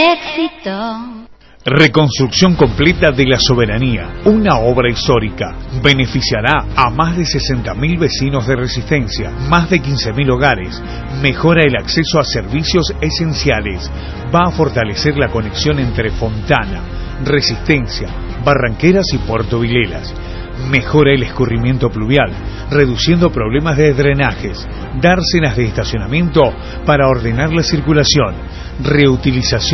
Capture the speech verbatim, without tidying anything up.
éxito. Reconstrucción completa de la Soberanía, una obra histórica. Beneficiará a más de sesenta mil vecinos de Resistencia, más de quince mil hogares. Mejora el acceso a servicios esenciales. Va a fortalecer la conexión entre Fontana, Resistencia, Barranqueras y Puerto Vilelas. Mejora el escurrimiento pluvial, reduciendo problemas de drenajes. Dársenas de estacionamiento para ordenar la circulación. Reutilización